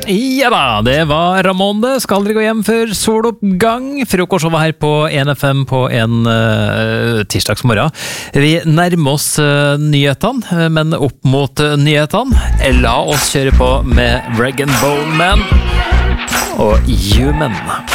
Ja da, det var Ramonde. Skal dere gå hjem før soloppgang? Frokost over her på 1FM på en tirsdagsmorgen. Vi nærmer oss nyhetene, men opp mot nyhetene. La oss kjøre på med Rag & Bone Man og Human.